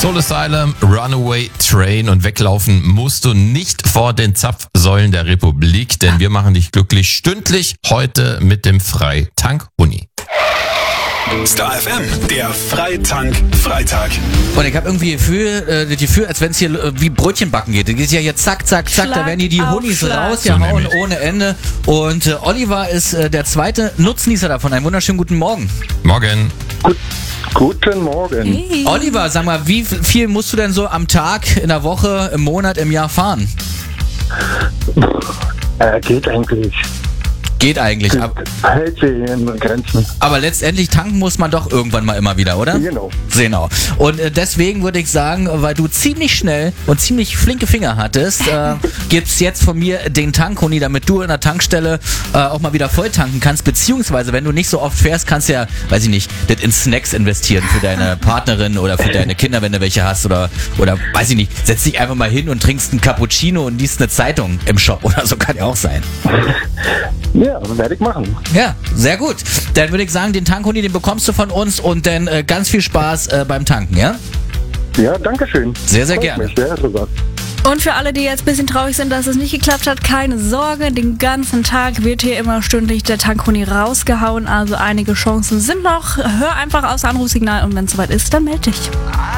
Soul Asylum, Runaway Train, und weglaufen musst du nicht vor den Zapfsäulen der Republik, denn wir machen dich glücklich stündlich heute mit dem Freitank-Uni. Star FM, der Freitank-Freitag. Und ich habe irgendwie das Gefühl, als wenn es hier wie Brötchen backen geht. Das geht ja jetzt zack, zack, zack, da werden die Honis rausgehauen So ohne Ende. Und Oliver ist der zweite Nutznießer davon. Einen wunderschönen guten Morgen. Morgen. Guten Morgen. Hey. Oliver, sag mal, wie viel musst du denn so am Tag, in der Woche, im Monat, im Jahr fahren? Geht eigentlich. Geht eigentlich. Hält sich in Grenzen. Aber letztendlich tanken muss man doch irgendwann mal immer wieder, oder? Genau. Genau. Und deswegen würde ich sagen, weil du ziemlich schnell und ziemlich flinke Finger hattest, gibt's jetzt von mir den Tank-Huni, damit du in der Tankstelle auch mal wieder voll tanken kannst. Beziehungsweise, wenn du nicht so oft fährst, kannst du ja, weiß ich nicht, das in Snacks investieren für deine Partnerin oder für deine Kinder, wenn du welche hast. Oder weiß ich nicht, setz dich einfach mal hin und trinkst einen Cappuccino und liest eine Zeitung im Shop oder so, kann ja auch sein. Ja, werde ich machen. Ja, sehr gut. Dann würde ich sagen, den Tank-Huni, den bekommst du von uns, und dann ganz viel Spaß beim Tanken, ja? Ja, danke schön. Sehr, sehr Freut gerne. mich, ja, sogar. Und für alle, die jetzt ein bisschen traurig sind, dass es nicht geklappt hat, keine Sorge. Den ganzen Tag wird hier immer stündlich der Tank-Huni rausgehauen. Also einige Chancen sind noch. Hör einfach aufs Anrufsignal, und wenn es soweit ist, dann melde dich.